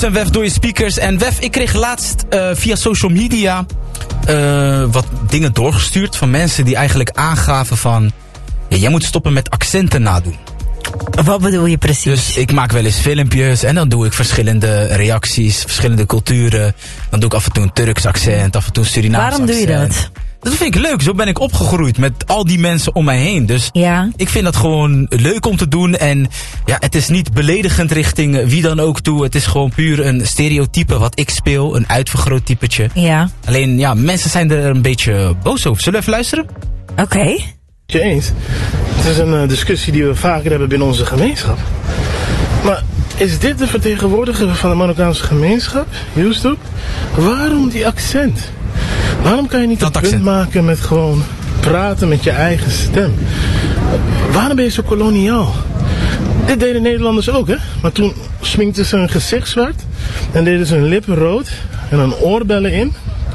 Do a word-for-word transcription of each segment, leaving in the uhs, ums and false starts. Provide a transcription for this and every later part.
Juist en Wef door je speakers. En Wef, ik kreeg laatst uh, via social media uh, wat dingen doorgestuurd van mensen die eigenlijk aangaven van... Ja, jij moet stoppen met accenten nadoen. Wat bedoel je precies? Dus ik maak wel eens filmpjes en dan doe ik verschillende reacties, verschillende culturen. Dan doe ik af en toe een Turks accent, af en toe een Surinaams accent. Waarom doe je dat? Dat vind ik leuk. Zo ben ik opgegroeid met al die mensen om mij heen. Dus ja. Ik vind dat gewoon leuk om te doen. En ja, het is niet beledigend richting wie dan ook toe. Het is gewoon puur een stereotype wat ik speel. Een uitvergroot typetje. Ja. Alleen ja, mensen zijn er een beetje boos over. Zullen we even luisteren? Oké. Okay. Je eens. Het is een uh, discussie die we vaker hebben binnen onze gemeenschap. Maar is dit de vertegenwoordiger van de Marokkaanse gemeenschap, Yusuf? Waarom die accent? Waarom kan je niet dat een punt maken met gewoon praten met je eigen stem? Waarom ben je zo koloniaal? Dit deden Nederlanders ook, hè? Maar toen sminkten ze hun gezicht zwart en deden ze hun lippen rood en dan oorbellen in.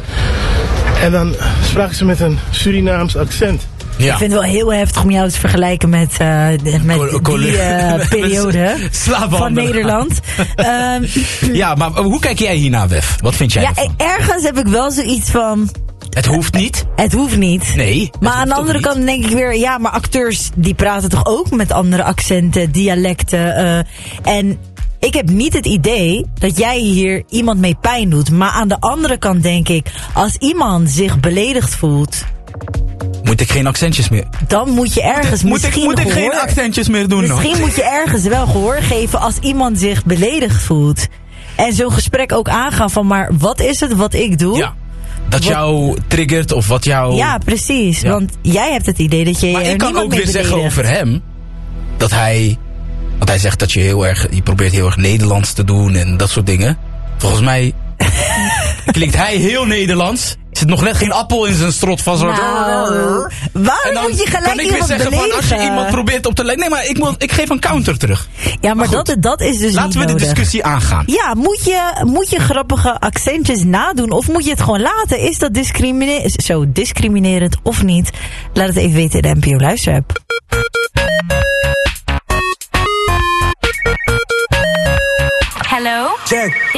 En dan spraken ze met een Surinaams accent. Ja. Ik vind het wel heel heftig om jou te vergelijken met, uh, met Col- Col- die uh, periode van Nederland. um, ja, maar hoe kijk jij hiernaar, Wef? Wat vind jij ja, ervan? Ergens heb ik wel zoiets van... Het hoeft niet. Het hoeft niet. Nee. Maar aan de andere kant denk ik weer... Ja, maar acteurs die praten toch ook met andere accenten, dialecten. Uh, en ik heb niet het idee dat jij hier iemand mee pijn doet. Maar aan de andere kant denk ik... Als iemand zich beledigd voelt... Moet ik geen accentjes meer? Dan moet je ergens moet misschien ik, moet gehoor, ik geen accentjes meer doen Misschien nog? moet je ergens wel gehoor geven als iemand zich beledigd voelt. En zo'n gesprek ook aangaan van... Maar wat is het wat ik doe? Ja. Dat wat, jou triggert of wat jou... Ja, precies. Ja. Want jij hebt het idee dat je maar er ik kan ook weer beledigt. zeggen over hem... Dat hij... Want hij zegt dat je heel erg... Je probeert heel erg Nederlands te doen en dat soort dingen. Volgens mij... klinkt hij heel Nederlands... Er zit nog net geen appel in zijn strot van zo'n... Nou, waarom moet je gelijk kan ik weer zeggen beledigen? Van, als je iemand probeert op te lijken... Nee, maar ik, moet, ik geef een counter terug. Ja, maar, maar dat, dat is dus laten niet we nodig. de discussie aangaan. Ja, moet je, moet je grappige accentjes nadoen? Of moet je het gewoon laten? Is dat discrimine- zo discriminerend of niet? Laat het even weten in de N P O Luisterapp. Hello? Check.